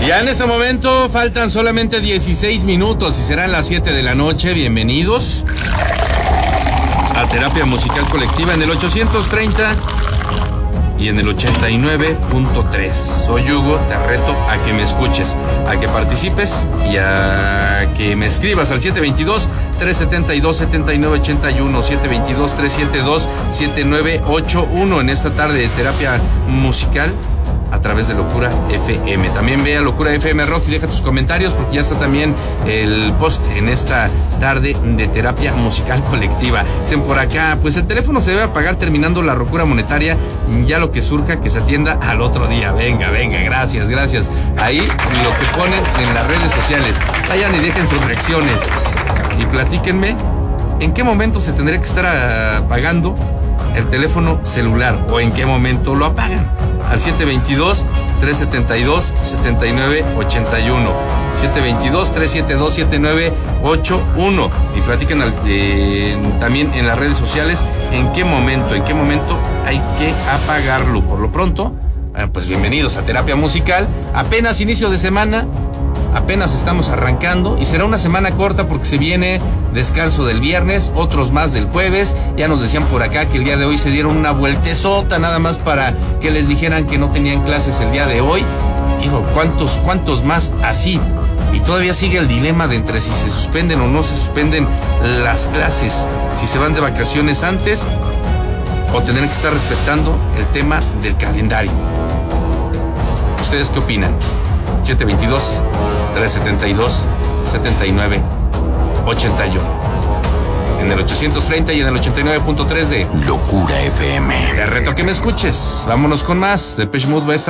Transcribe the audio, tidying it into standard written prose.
Ya en este momento faltan solamente 16 minutos y serán las 7 de la noche. Bienvenidos a Terapia Musical Colectiva en el 830 y en el 89.3. Soy Hugo, te reto a que me escuches, a que participes y a que me escribas al 722-372-7981, 722-372-7981 en esta tarde de Terapia Musical a través de Locura FM. También ve a Locura FM Rock y deja tus comentarios porque ya está también el post en esta tarde de Terapia Musical Colectiva. Dicen por acá, pues el teléfono se debe apagar terminando la locura monetaria, ya lo que surja que se atienda al otro día. Venga, gracias. Ahí lo que ponen en las redes sociales. Vayan y dejen sus reacciones y platíquenme en qué momento se tendría que estar apagando el teléfono celular o en qué momento lo apagan. Al 722-372-7981. 722-372-7981. Y platiquen también en las redes sociales en qué momento hay que apagarlo. Por lo pronto, pues bienvenidos a Terapia Musical. Apenas inicio de semana, apenas estamos arrancando y será una semana corta porque se viene descanso del viernes, otros más del jueves. Ya nos decían por acá que el día de hoy se dieron una vueltezota nada más para que les dijeran que no tenían clases el día de hoy. Hijo, ¿cuántos más así? Y todavía sigue el dilema de entre si se suspenden o no se suspenden las clases, si se van de vacaciones antes o tendrán que estar respetando el tema del calendario. ¿Ustedes qué opinan? 722-372-7981. En el 830 y en el 89.3 de Locura FM. Te reto a que me escuches. Vámonos con más. Depeche Mode va a estar